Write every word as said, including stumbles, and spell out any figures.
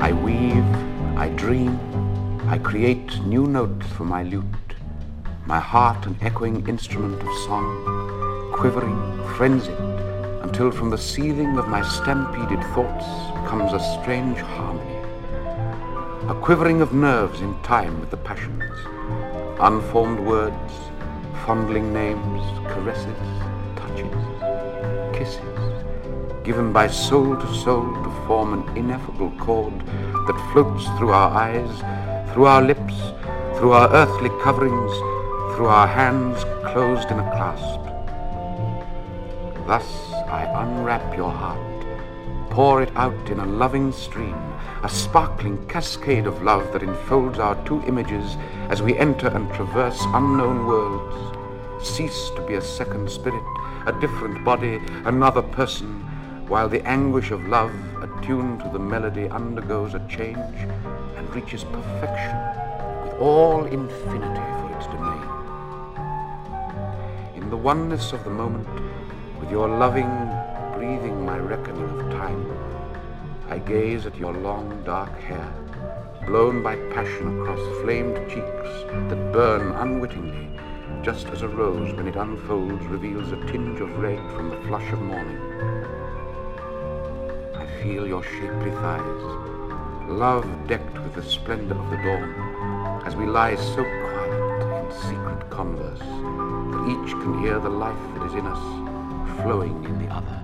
I weave, I dream, I create new notes for my lute, my heart an echoing instrument of song, quivering, frenzied, until from the seething of my stampeded thoughts comes a strange harmony, a quivering of nerves in time with the passions, unformed words, fondling names, caresses, touches, kisses, given by soul to soul to form an ineffable chord that floats through our eyes, through our lips, through our earthly coverings, through our hands closed in a clasp. Thus I unwrap your heart, pour it out in a loving stream, a sparkling cascade of love that enfolds our two images as we enter and traverse unknown worlds, cease to be a second spirit, a different body, another person, while the anguish of love, attuned to the melody, undergoes a change and reaches perfection with all infinity for its domain. In the oneness of the moment, with your loving breathing my reckoning of time, I gaze at your long dark hair, blown by passion across flamed cheeks that burn unwittingly, just as a rose when it unfolds reveals a tinge of red from the flush of morning. I feel your shapely thighs, love decked with the splendor of the dawn, as we lie so quiet in secret converse that each can hear the life that is in us flowing in the other.